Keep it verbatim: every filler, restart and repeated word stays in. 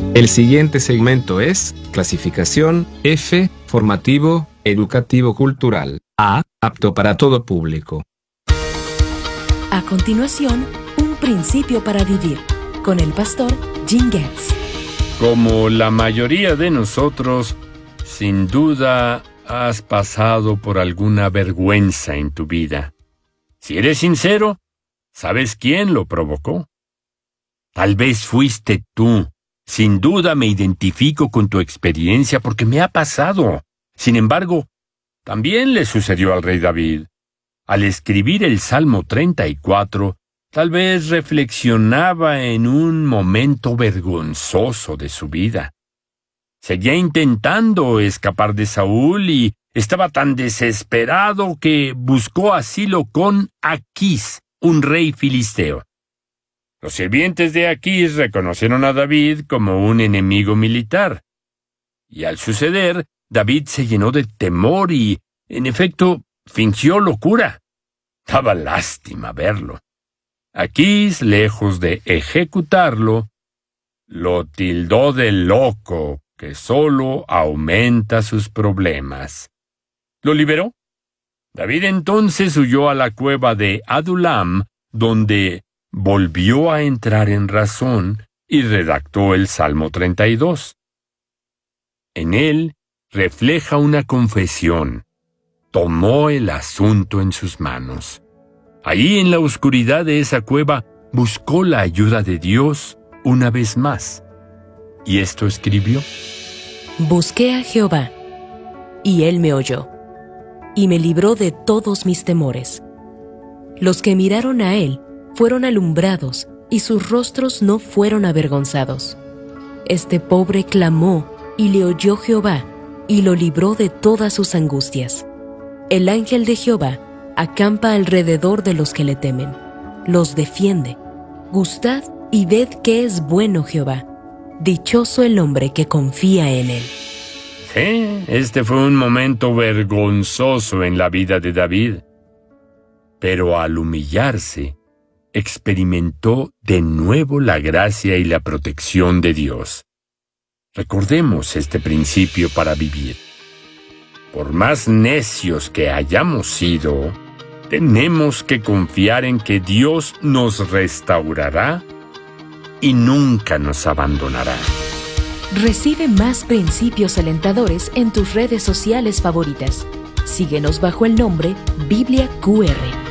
El siguiente segmento es clasificación F, formativo, educativo cultural. A, apto para todo público. A continuación, un principio para vivir, con el pastor Jim Getz. Como la mayoría de nosotros, sin duda has pasado por alguna vergüenza en tu vida. Si eres sincero, ¿sabes quién lo provocó? Tal vez fuiste tú. Sin duda me identifico con tu experiencia porque me ha pasado. Sin embargo, también le sucedió al rey David. Al escribir el Salmo treinta y cuatro, tal vez reflexionaba en un momento vergonzoso de su vida. Seguía intentando escapar de Saúl y estaba tan desesperado que buscó asilo con Aquís, un rey filisteo. Los sirvientes de Aquís reconocieron a David como un enemigo militar. Y al suceder, David se llenó de temor y, en efecto, fingió locura. Daba lástima verlo. Aquís, lejos de ejecutarlo, lo tildó de loco, que solo aumenta sus problemas. ¿Lo liberó? David entonces huyó a la cueva de Adulam, donde volvió a entrar en razón y redactó el Salmo treinta y dos. En él refleja una confesión. Tomó el asunto en sus manos. Ahí en la oscuridad de esa cueva buscó la ayuda de Dios una vez más. Y esto escribió: Busqué a Jehová, y él me oyó, y me libró de todos mis temores. Los que miraron a él fueron alumbrados, y sus rostros no fueron avergonzados. Este pobre clamó, y le oyó Jehová, y lo libró de todas sus angustias. El ángel de Jehová acampa alrededor de los que le temen, los defiende. Gustad y ved que es bueno Jehová. Dichoso el hombre que confía en él. Sí, este fue un momento vergonzoso en la vida de David. Pero al humillarse, experimentó de nuevo la gracia y la protección de Dios. Recordemos este principio para vivir. Por más necios que hayamos sido, tenemos que confiar en que Dios nos restaurará y nunca nos abandonará. Recibe más principios alentadores en tus redes sociales favoritas. Síguenos bajo el nombre Biblia Q R.